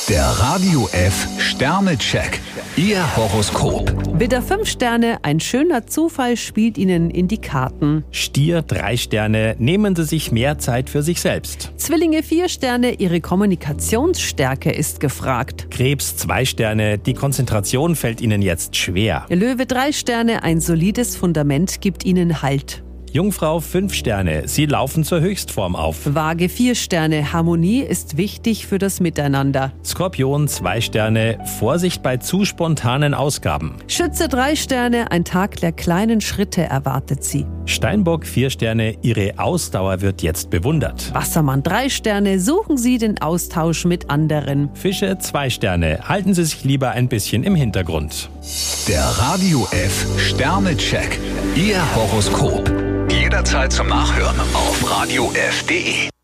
Der Radio F Sternecheck. Ihr Horoskop. Widder 5 Sterne, ein schöner Zufall spielt Ihnen in die Karten. Stier 3 Sterne, nehmen Sie sich mehr Zeit für sich selbst. Zwillinge 4 Sterne, Ihre Kommunikationsstärke ist gefragt. Krebs 2 Sterne, die Konzentration fällt Ihnen jetzt schwer. Löwe 3 Sterne, ein solides Fundament gibt Ihnen Halt. Jungfrau 5 Sterne, Sie laufen zur Höchstform auf. Waage 4 Sterne, Harmonie ist wichtig für das Miteinander. Skorpion 2 Sterne, Vorsicht bei zu spontanen Ausgaben. Schütze 3 Sterne, ein Tag der kleinen Schritte erwartet Sie. Steinbock 4 Sterne, Ihre Ausdauer wird jetzt bewundert. Wassermann 3 Sterne, suchen Sie den Austausch mit anderen. Fische 2 Sterne, halten Sie sich lieber ein bisschen im Hintergrund. Der Radio F Sternecheck. Ihr Horoskop. Jederzeit zum Nachhören auf radiof.de.